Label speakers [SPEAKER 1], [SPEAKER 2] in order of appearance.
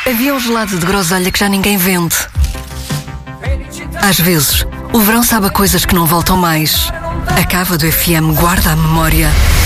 [SPEAKER 1] Havia um gelado de groselha que já ninguém vende. Às vezes, o verão sabe a coisas que não voltam mais. A cava do FM guarda a memória